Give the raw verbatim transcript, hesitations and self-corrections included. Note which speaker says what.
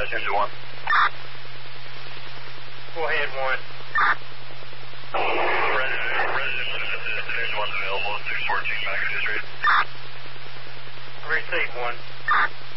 Speaker 1: Dispatch engine one.
Speaker 2: Go ahead, one.
Speaker 1: Resident, resident, engine one available, six fourteen, back to the street.
Speaker 2: Receive one.